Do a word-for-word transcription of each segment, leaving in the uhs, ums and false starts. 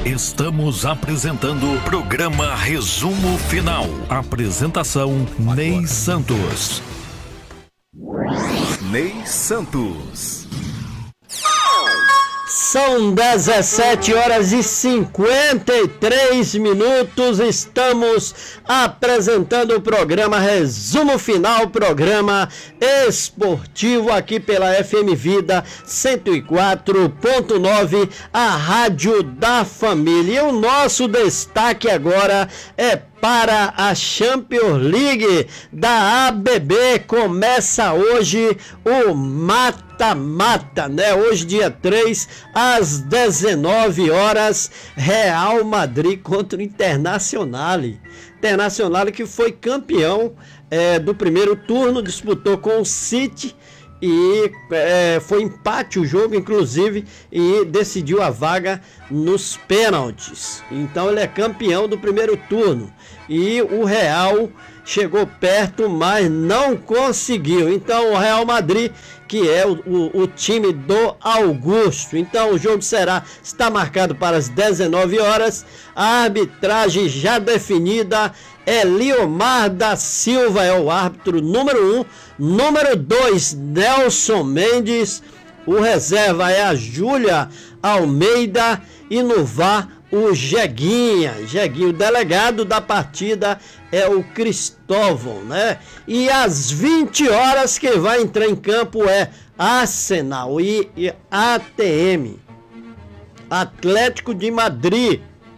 Estamos apresentando o programa Resumo Final. Apresentação Ney Santos. Ney Santos. São dezessete horas e cinquenta e três minutos. Estamos apresentando o programa Resumo Final, programa esportivo aqui pela F M Vida cento e quatro ponto nove, a rádio da família. E o nosso destaque agora é para a Champions League da A B B. Começa hoje o mata-mata, né? Hoje, dia três, às dezenove horas, Real Madrid contra o Internacional. Internacional que foi campeão é, do primeiro turno, disputou com o City e é, foi empate o jogo, inclusive, e decidiu a vaga nos pênaltis. Então ele é campeão do primeiro turno. E o Real chegou perto, mas não conseguiu. Então o Real Madrid, que é o, o, o time do Augusto. Então o jogo será, está marcado para as dezenove horas. A arbitragem já definida é Liomar da Silva, é o árbitro número um. Número dois, Nelson Mendes. O reserva é a Júlia Almeida. E no V A R, o Jeguinha. Jeguinha, o delegado da partida é o Cristóvão, né? E às vinte horas quem vai entrar em campo é Arsenal e, e A T M. Atlético de Madrid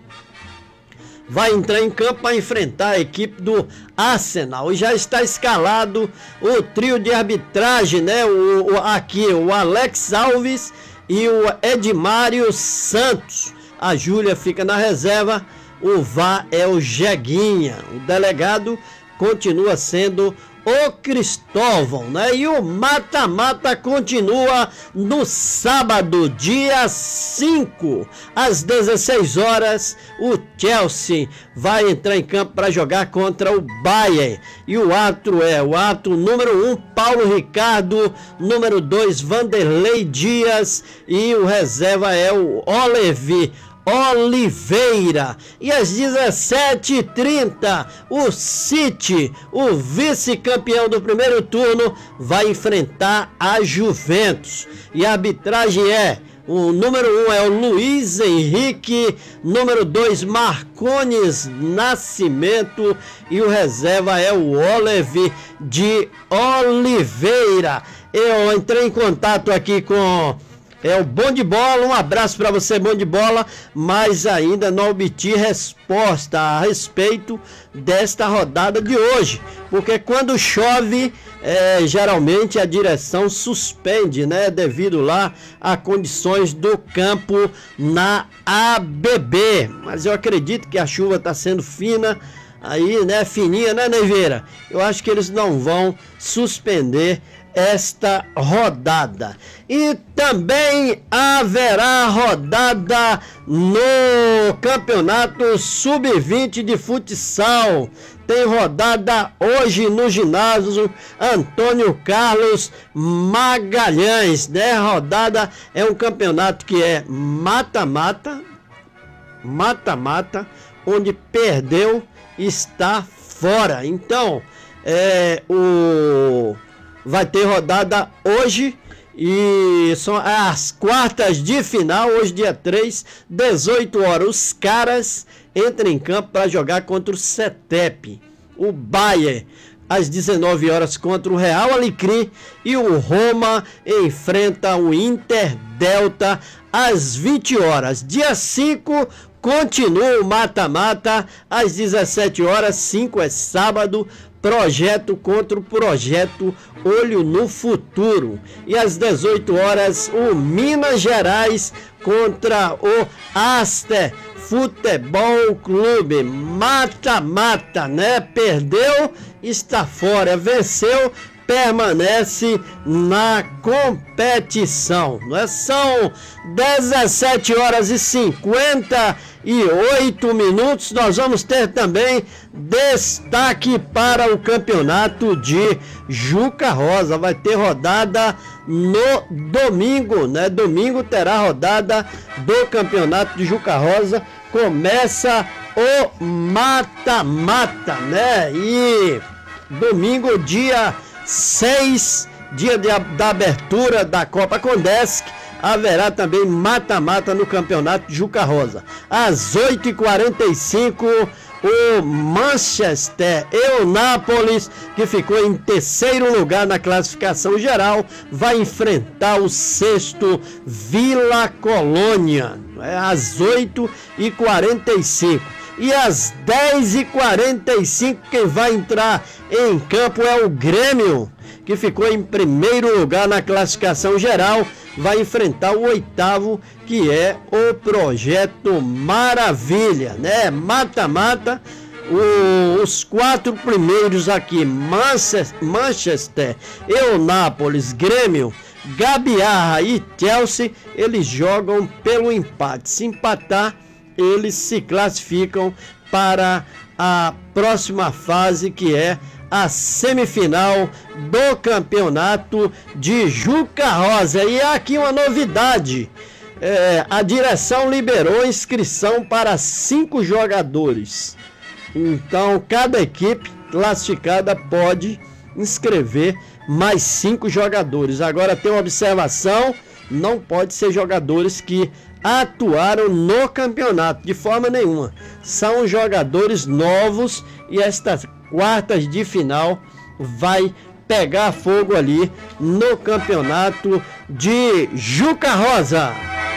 vai entrar em campo para enfrentar a equipe do Arsenal. E já está escalado o trio de arbitragem, né? O, o, aqui o Alex Alves e o Edmário Santos. A Júlia fica na reserva, o V A R é o Jeguinha. O delegado continua sendo o Cristóvão, né? E o mata-mata continua no sábado, dia cinco, às dezesseis horas. O Chelsea vai entrar em campo para jogar contra o Bayern. E o árbitro é o árbitro número um, Paulo Ricardo, número dois, Vanderlei Dias, e o reserva é o Olevi Oliveira. E às dezessete e trinta, o City, o vice-campeão do primeiro turno, vai enfrentar a Juventus. E a arbitragem é: o número um é o Luiz Henrique, número dois, Marcones Nascimento, e o reserva é o Olevi de Oliveira. Eu entrei em contato aqui com É o Bom de Bola, um abraço para você, Bom de Bola, mas ainda não obtive resposta a respeito desta rodada de hoje, porque quando chove, é, geralmente a direção suspende, né, devido lá a condições do campo na A B B, mas eu acredito que a chuva está sendo fina, aí, né, fininha, né, Neiveira? Eu acho que eles não vão suspender esta rodada. E também haverá rodada no Campeonato sub vinte de futsal. Tem rodada hoje no ginásio Antônio Carlos Magalhães, né? Rodada é um campeonato que é mata-mata, mata-mata, onde perdeu está fora. Então, é o vai ter rodada hoje e são as quartas de final, hoje dia três, dezoito horas. Os caras entram em campo para jogar contra o CETEP. O Bayern, às dezenove horas, contra o Real Alecrim. E o Roma enfrenta o Inter Delta às vinte horas. Dia cinco, continua o mata-mata às dezessete horas, cinco é sábado. Projeto contra o Projeto Olho no Futuro. E às dezoito horas, o Minas Gerais contra o Aster Futebol Clube. Mata-mata, né? Perdeu, está fora. Venceu, permanece na competição. Não é? São dezessete horas e cinquenta e oito minutos. Nós vamos ter também destaque para o campeonato de Juca Rosa. Vai ter rodada no domingo, né? Domingo terá rodada do campeonato de Juca Rosa. Começa o mata-mata, né? E domingo, dia seis, dia de, da abertura da Copa Condesc, haverá também mata-mata no campeonato de Juca Rosa. Às oito e quarenta e cinco, o Manchester Eunápolis, que ficou em terceiro lugar na classificação geral, vai enfrentar o sexto Vila Colônia. É às oito e quarenta e cinco. E às dez e quarenta e cinco, quem vai entrar em campo é o Grêmio, que ficou em primeiro lugar na classificação geral, vai enfrentar o oitavo, que é o Projeto Maravilha, né? Mata-mata, os quatro primeiros aqui, Manchester, Eunápolis, Grêmio, Gabiarra e Chelsea, eles jogam pelo empate. Se empatar, eles se classificam para a próxima fase, que é a semifinal do campeonato de Juca Rosa. E aqui uma novidade, é, a direção liberou inscrição para cinco jogadores, então cada equipe classificada pode inscrever mais cinco jogadores. Agora tem uma observação: não pode ser jogadores que atuaram no campeonato de forma nenhuma, são jogadores novos, e estas quartas de final vai pegar fogo ali no campeonato de Juca Rosa.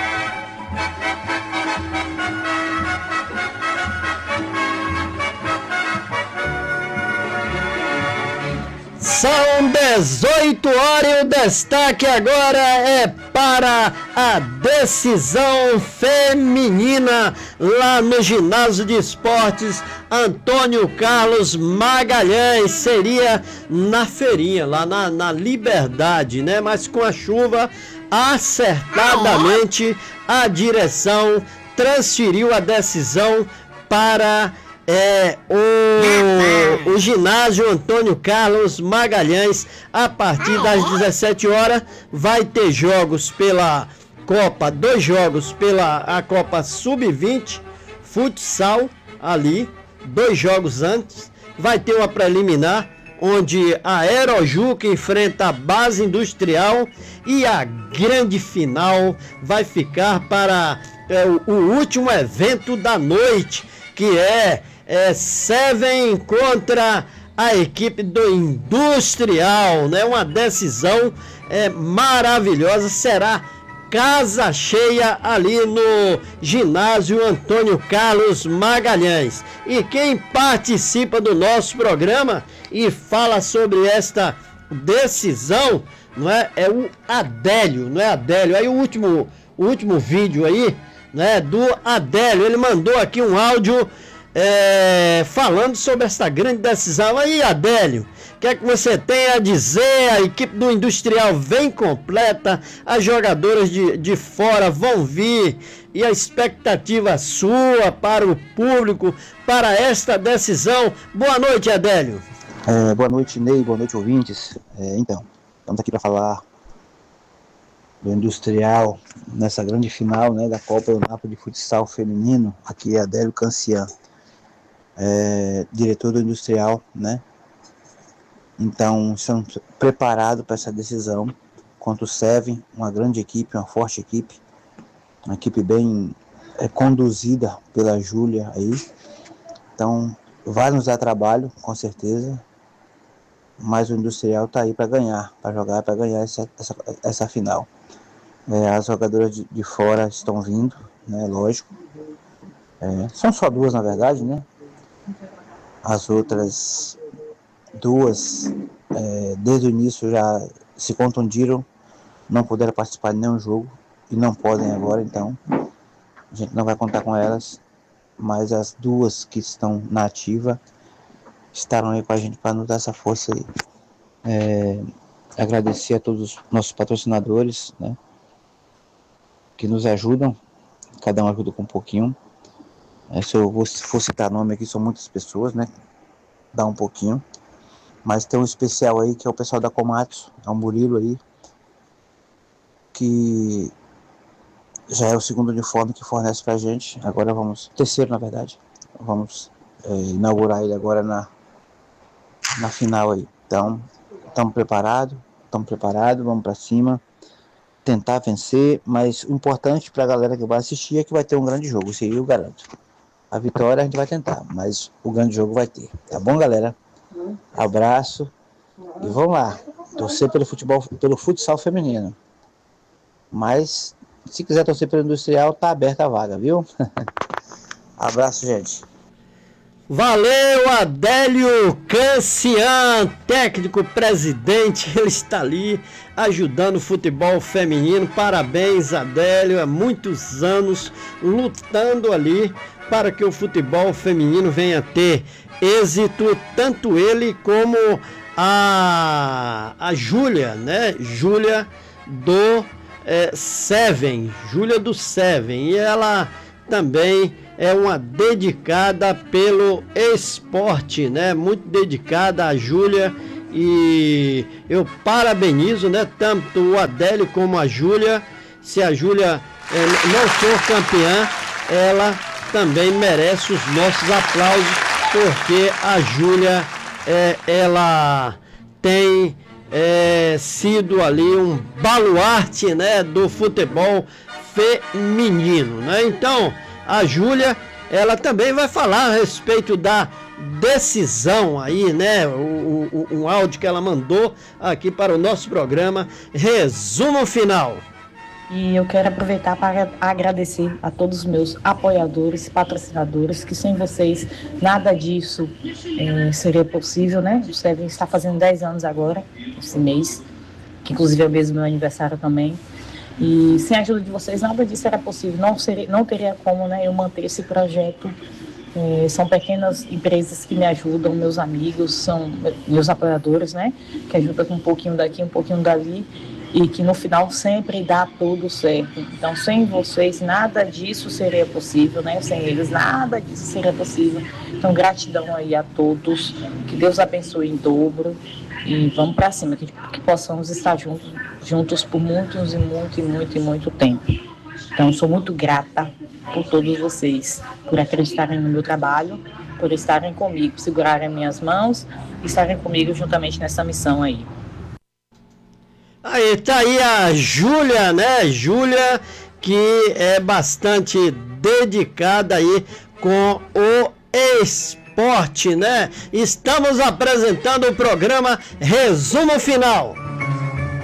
São dezoito horas e o destaque agora é para a decisão feminina lá no ginásio de esportes Antônio Carlos Magalhães. Seria na feirinha, lá na, na Liberdade, né? Mas com a chuva, acertadamente a direção transferiu a decisão para É, o, o ginásio Antônio Carlos Magalhães. A partir das dezessete horas vai ter jogos pela Copa, dois jogos pela a Copa sub vinte, futsal ali, dois jogos antes. Vai ter uma preliminar, onde a Aerojuca enfrenta a Base Industrial, e a grande final vai ficar para é, o, o último evento da noite, que é É, Seven contra a equipe do Industrial, né? Uma decisão é, maravilhosa. Será casa cheia ali no ginásio Antônio Carlos Magalhães. E quem participa do nosso programa e fala sobre esta decisão, não é? É o Adélio, não é, Adélio? Aí o último, o último vídeo aí, né? Do Adélio, ele mandou aqui um áudio É, falando sobre essa grande decisão. Aí, Adélio, o que é que você tem a dizer? A equipe do Industrial vem completa, as jogadoras de, de fora vão vir, e a expectativa sua para o público, para esta decisão. Boa noite, Adélio. É, boa noite, Ney, boa noite, ouvintes. É, então, estamos aqui para falar do Industrial nessa grande final, né, da Copa Eunápolis de Futsal Feminino. Aqui é Adélio Cancian, É, diretor do Industrial, né? Então, estamos preparados para essa decisão contra o Seven, uma grande equipe, uma forte equipe, uma equipe bem é, conduzida pela Júlia aí. Então, vai nos dar trabalho, com certeza, mas o Industrial está aí para ganhar, para jogar, para ganhar essa, essa, essa final. É, as jogadoras de, de fora estão vindo, né? Lógico. É, são só duas, na verdade, né? As outras duas, é, desde o início já se contundiram, não puderam participar de nenhum jogo e não podem agora, então a gente não vai contar com elas, mas as duas que estão na ativa estarão aí com a gente para nos dar essa força aí. É, agradecer a todos os nossos patrocinadores, né, que nos ajudam, cada um ajuda com um pouquinho. É, se eu vou, for citar nome aqui, são muitas pessoas, né? Dá um pouquinho. Mas tem um especial aí, que é o pessoal da Komatsu, é um Murilo aí, que já é o segundo uniforme que fornece pra gente. Agora vamos, terceiro na verdade, vamos é, inaugurar ele agora na, na final aí. Então, estamos preparados, estamos preparados, vamos pra cima, tentar vencer, mas o importante pra galera que vai assistir é que vai ter um grande jogo, isso aí eu garanto. A vitória a gente vai tentar, mas o grande jogo vai ter, tá bom, galera? Abraço e vamos lá, torcer pelo futebol, pelo futsal feminino. Mas se quiser torcer pelo Industrial, tá aberta a vaga, viu? Abraço, gente. Valeu, Adélio Cancian, técnico presidente, ele está ali ajudando o futebol feminino. Parabéns, Adélio, há muitos anos lutando ali para que o futebol feminino venha ter êxito, tanto ele como a, a Júlia, né? Júlia do é, Seven, Júlia do Seven, e ela também é uma dedicada pelo esporte, né? Muito dedicada a Júlia, e eu parabenizo, né? Tanto o Adélio como a Júlia. Se a Júlia é, não for campeã, ela também merece os nossos aplausos, porque a Júlia, é, ela tem é, sido ali um baluarte, né, do futebol feminino, né? Então, a Júlia, ela também vai falar a respeito da decisão aí, né? O, o, um áudio que ela mandou aqui para o nosso programa Resumo Final. E eu quero aproveitar para agradecer a todos os meus apoiadores, patrocinadores, que sem vocês nada disso é, seria possível, né? O Seven está fazendo dez anos agora, esse mês, que inclusive é o mesmo meu aniversário também. E sem a ajuda de vocês nada disso era possível, não, seria, não teria como, né, eu manter esse projeto. É, são pequenas empresas que me ajudam, meus amigos, são meus apoiadores, né? Que ajudam com um pouquinho daqui, um pouquinho dali, e que no final sempre dá tudo certo. Então, sem vocês, nada disso seria possível, né? Sem eles, nada disso seria possível. Então, gratidão aí a todos, que Deus abençoe em dobro, e vamos para cima, que, que possamos estar juntos, juntos por muitos e muito, e muito, e muito tempo. Então, sou muito grata por todos vocês, por acreditarem no meu trabalho, por estarem comigo, segurarem minhas mãos e estarem comigo juntamente nessa missão aí. Aí, tá aí a Júlia, né? Júlia, que é bastante dedicada aí com o esporte, né? Estamos apresentando o programa Resumo Final.